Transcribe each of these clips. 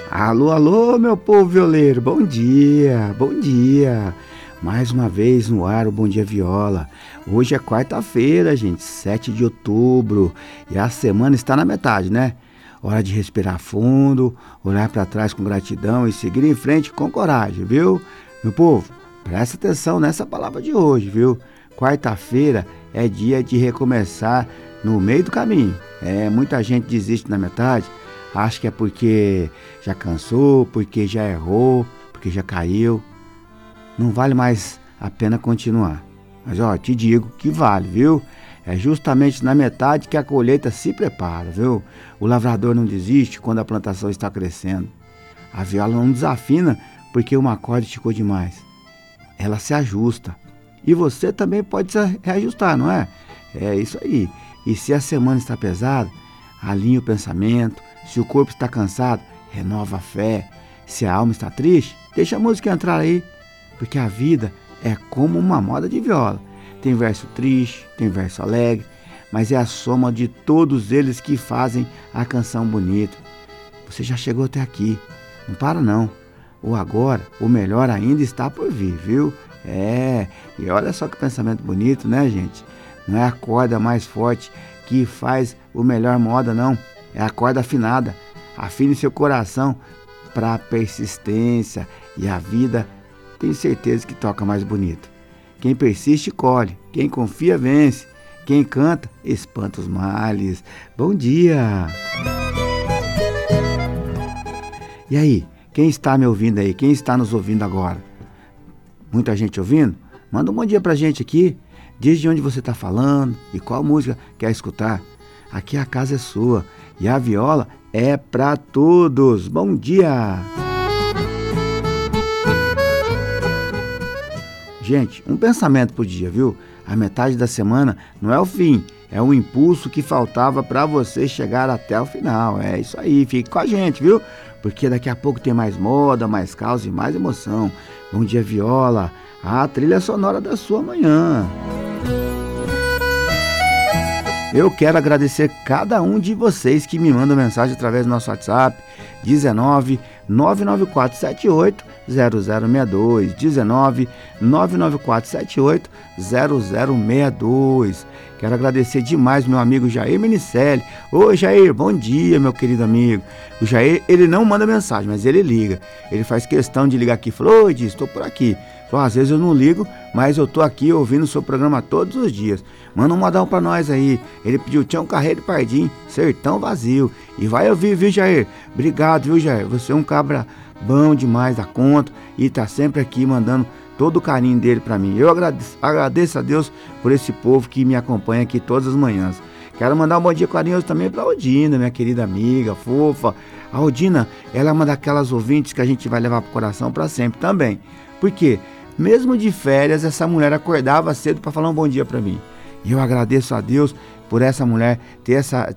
Alô, alô, meu povo violeiro, bom dia, bom dia. Mais uma vez no ar o Bom Dia Viola. Hoje é quarta-feira, gente, 7 de outubro, e a semana está na metade, né? Hora de respirar fundo, olhar para trás com gratidão e seguir em frente com coragem, viu? Meu povo, presta atenção nessa palavra de hoje, viu? Quarta-feira é dia de recomeçar no meio do caminho. Muita gente desiste na metade. Acho que é porque já cansou, porque já errou, porque já caiu. Não vale mais a pena continuar. Mas te digo que vale, viu? É justamente na metade que a colheita se prepara, viu? O lavrador não desiste quando a plantação está crescendo. A viola não desafina porque uma corda esticou demais. Ela se ajusta. E você também pode se reajustar, não é? É isso aí. E se a semana está pesada, alinhe o pensamento. Se o corpo está cansado, renova a fé. Se a alma está triste, deixa a música entrar aí. Porque a vida é como uma moda de viola. Tem verso triste, tem verso alegre, mas é a soma de todos eles que fazem a canção bonita. Você já chegou até aqui, não para não. O agora, o melhor ainda está por vir, viu? E olha só que pensamento bonito, né, gente? Não é a corda mais forte que faz o melhor moda, não. É a corda afinada. Afine seu coração para a persistência e a vida. Tenho certeza que toca mais bonito. Quem persiste, colhe. Quem confia, vence. Quem canta, espanta os males. Bom dia! E aí, quem está me ouvindo aí? Quem está nos ouvindo agora? Muita gente ouvindo? Manda um bom dia pra gente aqui. Diz de onde você está falando e qual música quer escutar. Aqui a casa é sua e a viola é para todos. Bom dia! Gente, um pensamento por dia, viu? A metade da semana não é o fim, é um impulso que faltava para você chegar até o final. É isso aí, fique com a gente, viu? Porque daqui a pouco tem mais moda, mais caos e mais emoção. Bom dia, viola, a trilha sonora da sua manhã. Eu quero agradecer cada um de vocês que me mandam mensagem através do nosso WhatsApp 19 99478 0062 19 99478 0062. Quero agradecer demais meu amigo Jair Minicelli. Ô Jair, bom dia, meu querido amigo. O Jair, ele não manda mensagem, mas ele liga. Ele faz questão de ligar aqui. Falou, oi, estou por aqui. Falou, às vezes eu não ligo, mas eu tô aqui ouvindo o seu programa todos os dias. Manda um modão pra nós aí. Ele pediu Tião Carreiro e Pardim, Sertão Vazio. E vai ouvir, viu, Jair? Obrigado, viu, Jair? Você é um cabra bom demais da conta e tá sempre aqui mandando todo o carinho dele pra mim. Eu agradeço a Deus por esse povo que me acompanha aqui todas as manhãs. Quero mandar um bom dia carinhoso também pra Odina, minha querida amiga, fofa. A Odina, ela é uma daquelas ouvintes que a gente vai levar pro coração pra sempre também. Por quê? Mesmo de férias, essa mulher acordava cedo para falar um bom dia para mim. E eu agradeço a Deus por essa mulher ter essa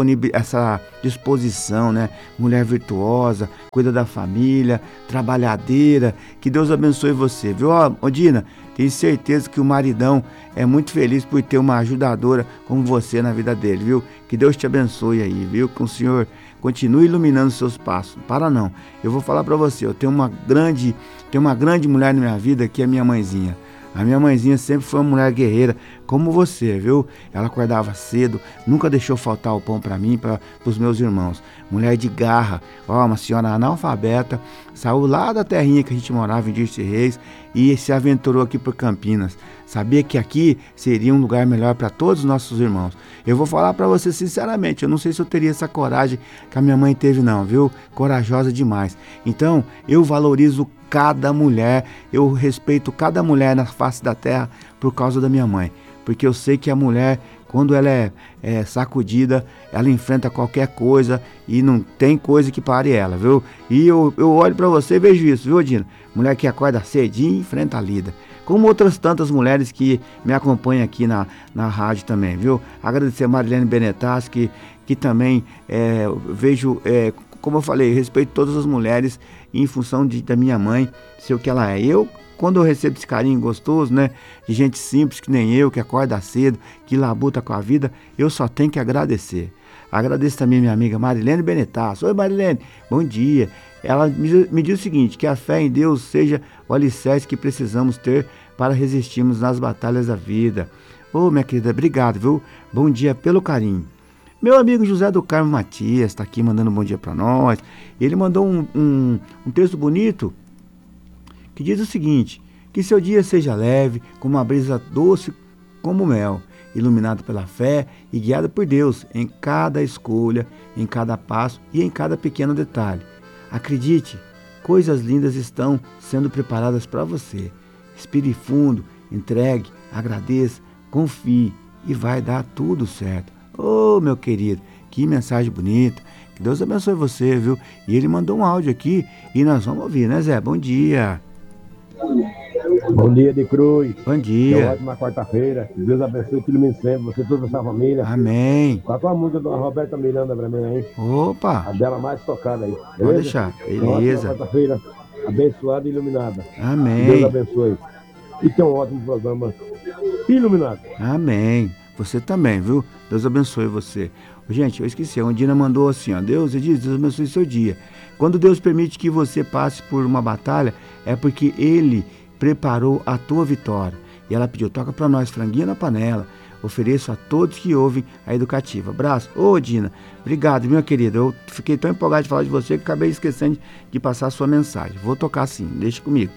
disposição, né? Mulher virtuosa, cuida da família, trabalhadeira. Que Deus abençoe você, viu? Odina, tenho certeza que o maridão é muito feliz por ter uma ajudadora como você na vida dele, viu? Que Deus te abençoe aí, viu? Que o Senhor continue iluminando seus passos. Para não. Eu vou falar para você, eu tenho uma grande mulher na minha vida que é a minha mãezinha. A minha mãezinha sempre foi uma mulher guerreira, como você, viu? Ela acordava cedo, nunca deixou faltar o pão para mim, para os meus irmãos. Mulher de garra, uma senhora analfabeta, saiu lá da terrinha que a gente morava em Dirce Reis e se aventurou aqui por Campinas. Sabia que aqui seria um lugar melhor para todos os nossos irmãos. Eu vou falar para você sinceramente, eu não sei se eu teria essa coragem que a minha mãe teve não, viu? Corajosa demais. Então, eu valorizo cada mulher, eu respeito cada mulher na face da terra por causa da minha mãe. Porque eu sei que a mulher, quando ela é sacudida, ela enfrenta qualquer coisa e não tem coisa que pare ela, viu? E eu olho para você e vejo isso, viu, Dina? Mulher que acorda cedinho e enfrenta a lida. Como outras tantas mulheres que me acompanham aqui na rádio também, viu? Agradecer a Marilene Benetas, que também vejo, como eu falei, respeito todas as mulheres em função da minha mãe, ser o que ela é. Quando eu recebo esse carinho gostoso, né, de gente simples que nem eu, que acorda cedo, que labuta com a vida, eu só tenho que agradecer. Agradeço também minha amiga Marilene Benetasso. Oi, Marilene, bom dia. Ela me diz o seguinte, que a fé em Deus seja o alicerce que precisamos ter para resistirmos nas batalhas da vida. Ô, minha querida, obrigado, viu? Bom dia pelo carinho. Meu amigo José do Carmo Matias está aqui mandando um bom dia para nós. Ele mandou um texto bonito que diz o seguinte, que seu dia seja leve, como uma brisa doce como mel, iluminado pela fé e guiado por Deus em cada escolha, em cada passo e em cada pequeno detalhe. Acredite, coisas lindas estão sendo preparadas para você. Respire fundo, entregue, agradeça, confie e vai dar tudo certo. Ô, meu querido, que mensagem bonita. Que Deus abençoe você, viu? E ele mandou um áudio aqui e nós vamos ouvir, né, Zé? Bom dia. Bom dia, de Cruz. Bom dia. É uma ótima quarta-feira. Que Deus abençoe e te ilumine sempre. Você e toda a sua família. Amém. Tá com a música da Roberta Miranda pra mim aí. Opa. A dela mais tocada aí. Beleza? Pode deixar. Beleza. Uma quarta-feira abençoada e iluminada. Amém. Que Deus abençoe. E tem um ótimo programa iluminado. Amém. Você também, viu? Deus abençoe você. Gente, eu esqueci. A Ondina mandou assim, ó. Deus abençoe seu dia. Quando Deus permite que você passe por uma batalha, é porque Ele preparou a tua vitória. E ela pediu, toca para nós, franguinho na panela. Ofereço a todos que ouvem a Educativa. Abraço. Ô, Dina, obrigado, minha querida. Eu fiquei tão empolgado de falar de você que acabei esquecendo de passar a sua mensagem. Vou tocar sim, deixa comigo.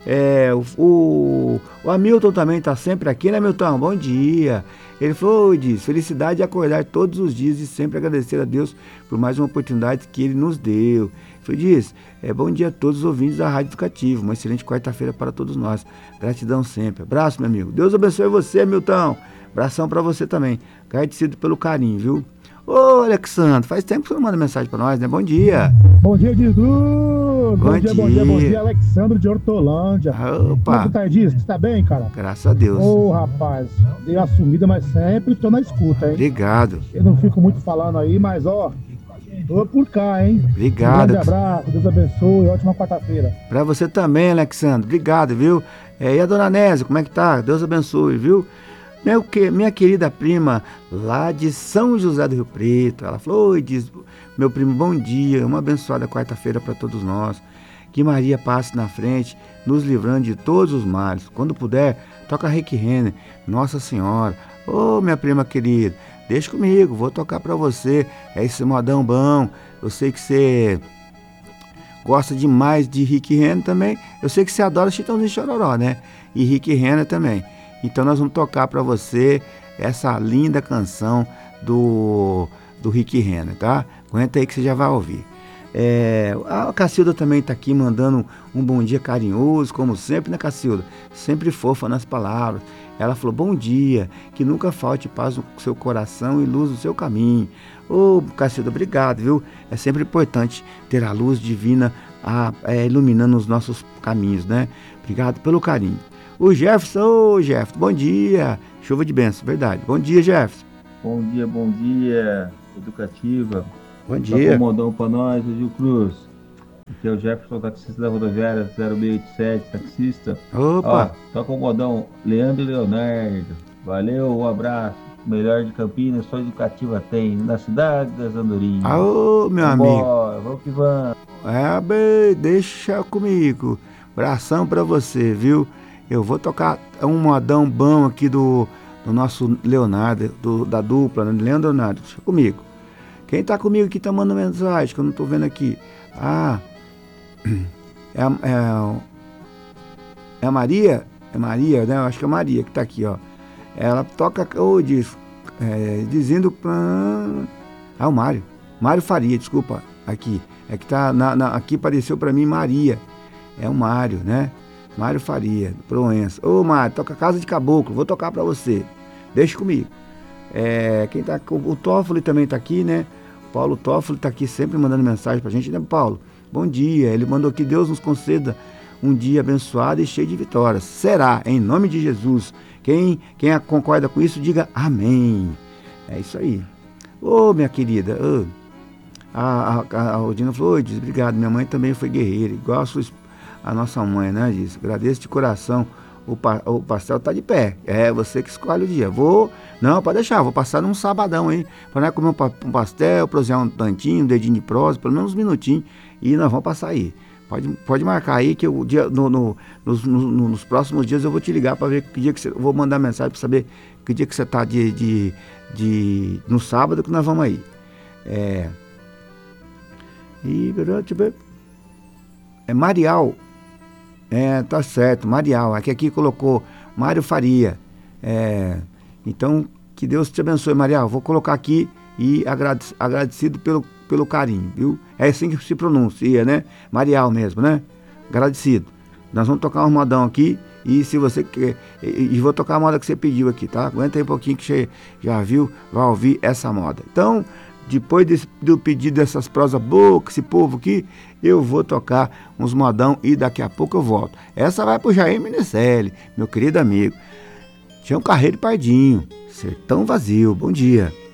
O Hamilton também está sempre aqui, né, Milton? Bom dia. Ele falou, diz, felicidade de acordar todos os dias e sempre agradecer a Deus por mais uma oportunidade que Ele nos deu. Ele diz, bom dia a todos os ouvintes da Rádio Educativa, uma excelente quarta-feira para todos nós. Gratidão sempre. Abraço, meu amigo. Deus abençoe você, Milton. Abração para você também. Agradecido pelo carinho, viu? Ô, Alexandre, faz tempo que você não manda mensagem para nós, né? Bom dia. Bom dia, Didu. Bom dia, Alexandre de Hortolândia. Opa. Como é que tá, Diz? Você tá bem, cara? Graças a Deus. Ô, rapaz, dei a sumida, mas sempre tô na escuta, hein? Obrigado. Eu não fico muito falando aí, mas, ó, tô por cá, hein? Obrigado. Um grande abraço, Deus abençoe, ótima quarta-feira. Pra você também, Alexandre. Obrigado, viu? E a dona Nésia, como é que tá? Deus abençoe, viu? Minha querida prima lá de São José do Rio Preto, ela falou, oi, diz, meu primo, bom dia, uma abençoada quarta-feira para todos nós, que Maria passe na frente, nos livrando de todos os males, quando puder, toca Rick Renner, Nossa Senhora, ô, minha prima querida, deixa comigo, vou tocar para você, esse modão bom, eu sei que você gosta demais de Rick Renner também, eu sei que você adora Chitãozinho Chororó, né, e Rick Renner também. Então nós vamos tocar para você essa linda canção do Rick Renner, tá? Aguenta aí que você já vai ouvir. A Cacilda também está aqui mandando um bom dia carinhoso, como sempre, né, Cacilda? Sempre fofa nas palavras. Ela falou, bom dia, que nunca falte paz no seu coração e luz no seu caminho. Ô, Cacilda, obrigado, viu? É sempre importante ter a luz divina iluminando os nossos caminhos, né? Obrigado pelo carinho. O Jefferson, bom dia. Chuva de bênção, verdade. Bom dia, Jefferson. Bom dia, Educativa. Bom dia. Tá com um modão pra nós, Gil Cruz. Aqui é o Jefferson, taxista da rodoviária 0687, taxista. Opa. Toca o modão Leandro e Leonardo. Valeu, um abraço. Melhor de Campinas, só Educativa tem, na cidade das Andorinhas. Ô, meu amigo. Vamos que vamos. Deixa comigo. Abração pra você, viu? Eu vou tocar um modão bom aqui do nosso Leonardo, da dupla, né? Leandro e Leonardo. Deixa comigo. Quem tá comigo aqui tá mandando mensagem, que eu não tô vendo aqui. É a Maria? É Maria, né? Eu acho que é a Maria que tá aqui, ó. Ela toca, dizendo pra... o Mário. Mário Faria, desculpa. Aqui. É que tá, aqui apareceu pra mim Maria. É o Mário, né? Mário Faria, Proença. Ô, Mário, toca Casa de Caboclo, vou tocar pra você. Deixa comigo. Quem tá com o Toffoli também tá aqui, né? Paulo Toffoli tá aqui sempre mandando mensagem pra gente, né, Paulo? Bom dia. Ele mandou que Deus nos conceda um dia abençoado e cheio de vitórias. Será, em nome de Jesus. Quem concorda com isso, diga amém. É isso aí. Ô, minha querida. A Odina falou, diz, obrigado. Minha mãe também foi guerreira, igual a nossa mãe, né? Diz, agradeço de coração o pastel tá de pé. É você que escolhe o dia. Não, pode deixar, vou passar num sabadão aí, para nós comer um pastel, prosear um tantinho, um dedinho de prosa, pelo menos uns minutinhos, e nós vamos passar aí. Pode marcar aí que o dia, nos próximos dias eu vou te ligar para ver que dia que você. Eu vou mandar mensagem para saber que dia que você tá no sábado que nós vamos aí. E deixa eu ver. É Marial. Tá certo, Marial. Aqui colocou Mário Faria. Então, que Deus te abençoe, Marial. Vou colocar aqui e agradecido pelo carinho, viu? É assim que se pronuncia, né? Marial mesmo, né? Agradecido. Nós vamos tocar um modão aqui e se você quer... E vou tocar a moda que você pediu aqui, tá? Aguenta aí um pouquinho que você já viu, vai ouvir essa moda. Então, depois do pedido dessas prosas boas, esse povo aqui, eu vou tocar uns modão e daqui a pouco eu volto. Essa vai pro Jair Minicelli, meu querido amigo. Tião Carreiro e Pardinho, Sertão Vazio. Bom dia.